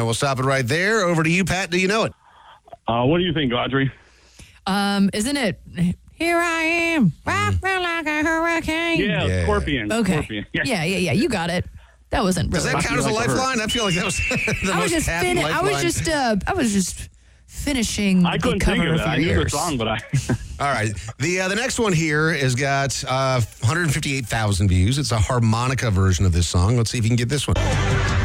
we'll stop it right there. Over to you, Pat. Do you know it? What do you think, Audrey? Isn't it? Here I am, rocking like a hurricane. Yeah, Scorpion. Okay. Scorpion. Yeah. You got it. That wasn't Does really. that count as a lifeline? I feel like that was the I was most just happy lifeline. I was just finishing I couldn't the think cover of it. of I your knew the ears. song, but I... All right. The next one here has got 158,000 views. It's a harmonica version of this song. Let's see if you can get this one.